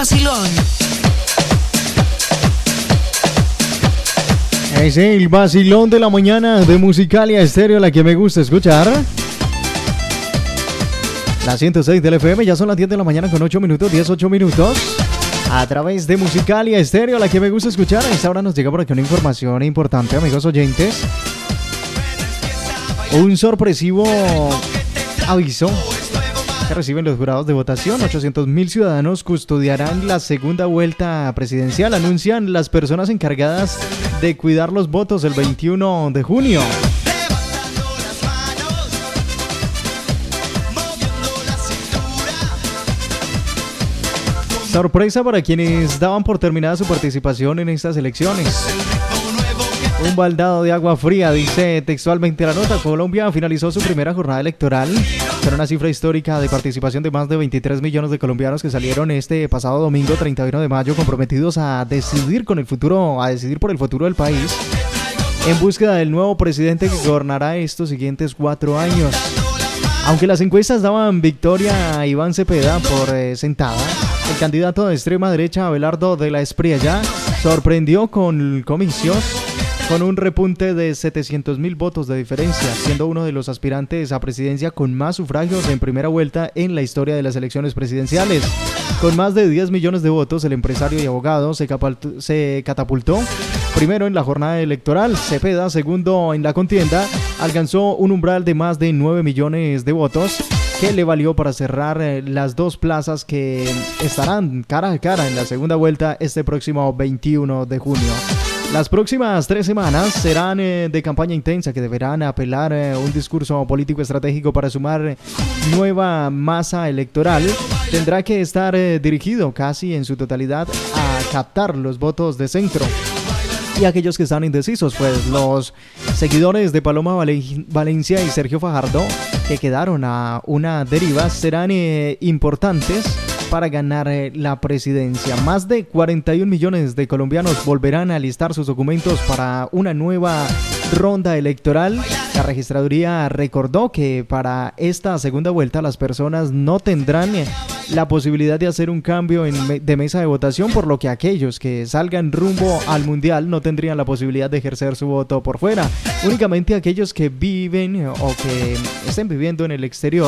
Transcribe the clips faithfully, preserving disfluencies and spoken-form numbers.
vacilón. Es el vacilón de la mañana de Musicalia Estéreo, la que me gusta escuchar. La ciento seis del F M, ya son las diez de la mañana con ocho minutos, diez, ocho minutos. A través de Musicalia Estéreo, la que me gusta escuchar. A esta hora nos llega por aquí una información importante, amigos oyentes. Un sorpresivo aviso que reciben los jurados de votación. ochocientos mil ciudadanos custodiarán la segunda vuelta presidencial, anuncian las personas encargadas de cuidar los votos el veintiuno de junio. Sorpresa para quienes daban por terminada su participación en estas elecciones. Un baldado de agua fría, dice textualmente la nota. Colombia finalizó su primera jornada electoral con una cifra histórica de participación de más de veintitrés millones de colombianos que salieron este pasado domingo treinta y uno de mayo comprometidos a decidir con el futuro, a decidir por el futuro del país en búsqueda del nuevo presidente que gobernará estos siguientes cuatro años. Aunque las encuestas daban victoria a Iván Cepeda por eh, sentada, el candidato de extrema derecha Abelardo de la Espriella sorprendió con comicios con un repunte de setecientos mil votos de diferencia, siendo uno de los aspirantes a presidencia con más sufragios en primera vuelta en la historia de las elecciones presidenciales. Con más de diez millones de votos, el empresario y abogado se, capaltu- se catapultó primero en la jornada electoral. Cepeda, segundo en la contienda, alcanzó un umbral de más de nueve millones de votos, que le valió para cerrar eh, las dos plazas que estarán cara a cara en la segunda vuelta este próximo veintiuno de junio. Las próximas tres semanas serán eh, de campaña intensa, que deberán apelar eh, un discurso político estratégico para sumar eh, nueva masa electoral. Tendrá que estar eh, dirigido casi en su totalidad a captar los votos de centro y aquellos que están indecisos, pues los seguidores de Paloma Valen- Valencia y Sergio Fajardo, que quedaron a una deriva, serán eh, importantes para ganar eh, la presidencia. Más de cuarenta y un millones de colombianos volverán a alistar sus documentos para una nueva ronda electoral. La registraduría recordó que para esta segunda vuelta las personas no tendrán eh, la posibilidad de hacer un cambio en me- de mesa de votación, por lo que aquellos que salgan rumbo al mundial no tendrían la posibilidad de ejercer su voto por fuera. Únicamente aquellos que viven eh, o que estén viviendo en el exterior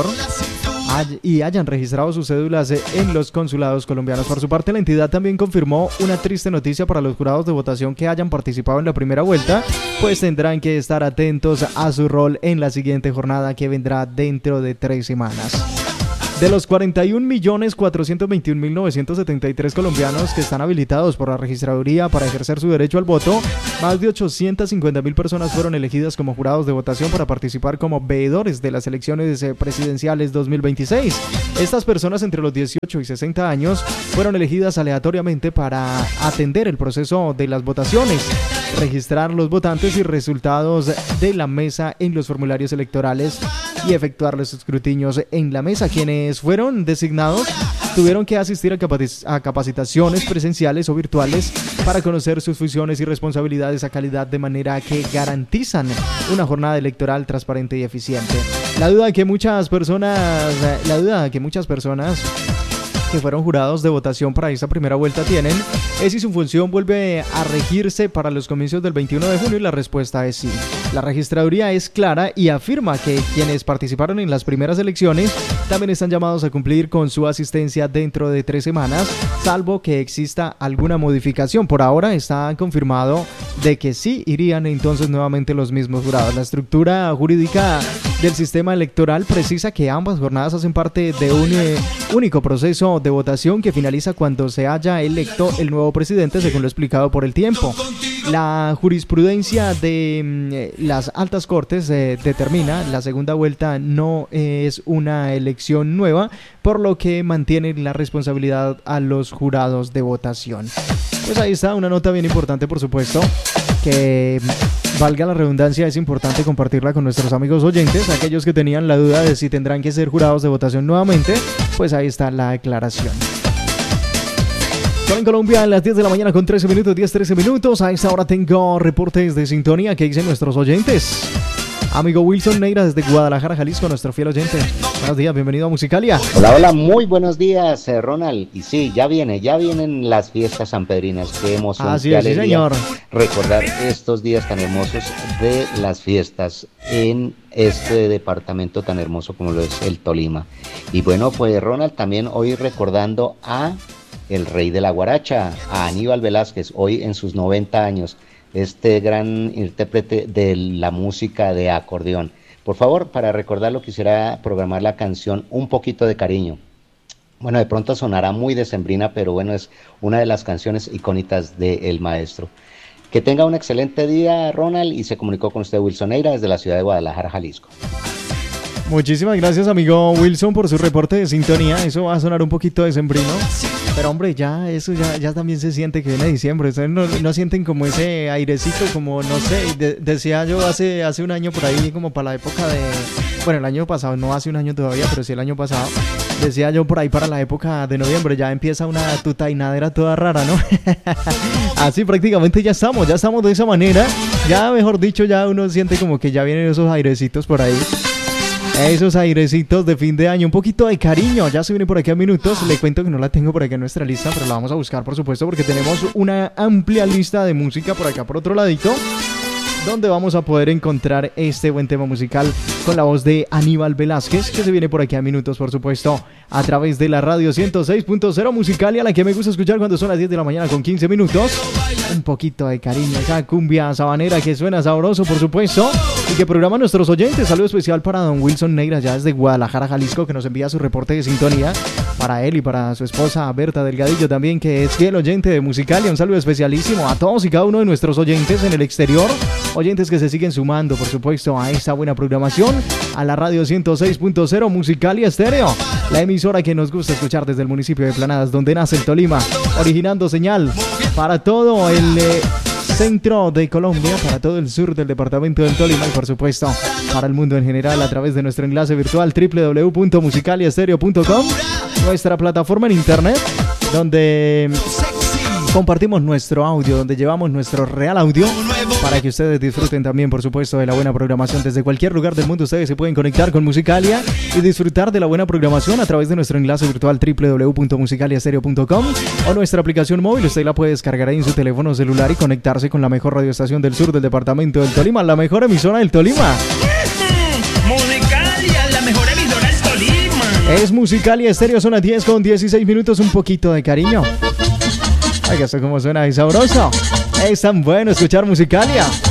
y hayan registrado sus cédulas en los consulados colombianos. Por su parte, la entidad también confirmó una triste noticia para los jurados de votación que hayan participado en la primera vuelta, pues tendrán que estar atentos a su rol en la siguiente jornada, que vendrá dentro de tres semanas. De los cuarenta y un millones cuatrocientos veintiún mil novecientos setenta y tres colombianos que están habilitados por la registraduría para ejercer su derecho al voto, más de ochocientas cincuenta mil personas fueron elegidas como jurados de votación para participar como veedores de las elecciones presidenciales dos mil veintiséis. Estas personas entre los dieciocho y sesenta años fueron elegidas aleatoriamente para atender el proceso de las votaciones, registrar los votantes y resultados de la mesa en los formularios electorales y efectuar los escrutinios en la mesa. Quienes fueron designados tuvieron que asistir a, capac- a capacitaciones presenciales o virtuales para conocer sus funciones y responsabilidades a calidad, de manera que garantizan una jornada electoral transparente y eficiente. La duda que muchas personas, la duda que muchas personas que fueron jurados de votación para esta primera vuelta tienen es si su función vuelve a regirse para los comicios del veintiuno de junio, y la respuesta es sí. La registraduría es clara y afirma que quienes participaron en las primeras elecciones también están llamados a cumplir con su asistencia dentro de tres semanas, salvo que exista alguna modificación. Por ahora está confirmado de que sí irían entonces nuevamente los mismos jurados. La estructura jurídica del sistema electoral precisa que ambas jornadas hacen parte de un eh, único proceso de votación que finaliza cuando se haya electo el nuevo presidente, según lo explicado por El Tiempo. La jurisprudencia de mm, las altas cortes eh, determina la segunda vuelta no es una elección nueva, por lo que mantiene la responsabilidad a los jurados de votación. Pues ahí está una nota bien importante, por supuesto, que, valga la redundancia, es importante compartirla con nuestros amigos oyentes. Aquellos que tenían la duda de si tendrán que ser jurados de votación nuevamente, pues ahí está la declaración. Son en Colombia a las diez de la mañana con trece minutos, diez, trece minutos. A esta hora tengo reportes de sintonía que dicen nuestros oyentes. Amigo Wilson Neira desde Guadalajara, Jalisco, nuestro fiel oyente. Buenos días, bienvenido a Musicalia. Hola, hola, muy buenos días, eh, Ronald. Y sí, ya viene, ya vienen las fiestas sanpedrinas. Qué emoción, Así qué es, sí, alegría señor. recordar estos días tan hermosos de las fiestas en este departamento tan hermoso como lo es el Tolima. Y bueno, pues Ronald, también hoy recordando a el rey de la guaracha, a Aníbal Velázquez, hoy en sus noventa años, este gran intérprete de la música de acordeón. Por favor, para recordarlo quisiera programar la canción Un poquito de cariño. Bueno, de pronto sonará muy decembrina, pero bueno, es una de las canciones icónicas del maestro. Que tenga un excelente día, Ronald, y se comunicó con usted Wilson Neira desde la ciudad de Guadalajara, Jalisco. Muchísimas gracias, amigo Wilson, por su reporte de sintonía. Eso va a sonar un poquito decembrino. Pero hombre, ya eso ya, ya también se siente que viene diciembre. Ustedes no, no sienten como ese airecito, como no sé, de, decía yo hace, hace un año por ahí, como para la época de... Bueno, el año pasado, no hace un año todavía, pero sí el año pasado. Decía yo por ahí para la época de noviembre, ya empieza una tutainadera toda rara, ¿no? Así prácticamente ya estamos, ya estamos de esa manera. Ya mejor dicho, ya uno siente como que ya vienen esos airecitos por ahí. Esos airecitos de fin de año, un poquito de cariño, ya se viene por aquí a minutos. Le cuento que no la tengo por aquí en nuestra lista, pero la vamos a buscar por supuesto, porque tenemos una amplia lista de música por acá por otro ladito, donde vamos a poder encontrar este buen tema musical con la voz de Aníbal Velázquez, que se viene por aquí a minutos, por supuesto, a través de la radio ciento seis punto cero Musicalia, la que me gusta escuchar cuando son las diez de la mañana con quince minutos. Un poquito de cariño, esa cumbia sabanera que suena sabroso, por supuesto, y que programa nuestros oyentes. Saludo especial para don Wilson Neira, ya desde Guadalajara, Jalisco, que nos envía su reporte de sintonía. Para él y para su esposa Berta Delgadillo también, que es fiel oyente de Musicalia. Un saludo especialísimo a todos y cada uno de nuestros oyentes en el exterior. Oyentes que se siguen sumando, por supuesto, a esta buena programación, a la radio ciento seis punto cero Musicalia Estéreo, la emisora que nos gusta escuchar desde el municipio de Planadas, donde nace el Tolima, originando señal para todo el eh, centro de Colombia, para todo el sur del departamento del Tolima y por supuesto para el mundo en general a través de nuestro enlace virtual doble u doble u doble u punto musicaliastereo punto com, nuestra plataforma en internet donde compartimos nuestro audio, donde llevamos nuestro real audio para que ustedes disfruten también, por supuesto, de la buena programación. Desde cualquier lugar del mundo ustedes se pueden conectar con Musicalia y disfrutar de la buena programación a través de nuestro enlace virtual doble u doble u doble u punto musicaliastereo punto com o nuestra aplicación móvil. Usted la puede descargar ahí en su teléfono celular y conectarse con la mejor radioestación del sur del departamento del Tolima, la mejor emisora del Tolima. Musicalia, la mejor emisora del Tolima. Es Musicalia Estéreo, son las diez con dieciséis minutos, un poquito de cariño. Ay, que esto como suena ahí sabroso. Es tan bueno escuchar Musicalia.